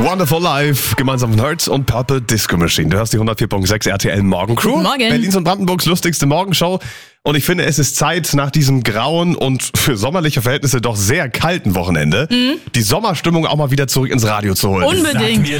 Wonderful Life, gemeinsam mit Hertz und Purple Disco Machine. Du hörst die 104.6 RTL Morgencrew. Guten Morgen. Berlins und Brandenburgs lustigste Morgenshow. Und ich finde, es ist Zeit nach diesem grauen und für sommerliche Verhältnisse doch sehr kalten Wochenende, die Sommerstimmung auch mal wieder zurück ins Radio zu holen. Unbedingt.